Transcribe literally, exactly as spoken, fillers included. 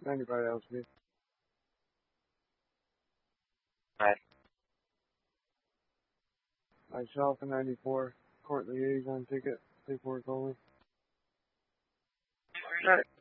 ninety-five L speed. Hi. Myself and ninety-four. Court liaison ticket. Paperwork only. Alright.